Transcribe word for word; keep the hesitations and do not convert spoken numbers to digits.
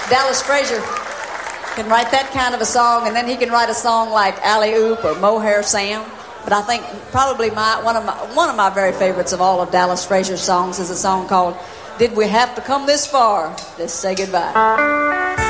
Dallas Frazier can write that kind of a song, and then he can write a song like Alley Oop or Mohair Sam. But I think probably my one of my one of my very favorites of all of Dallas Frazier's songs is a song called "Did We Have to Come This Far to Say Goodbye?"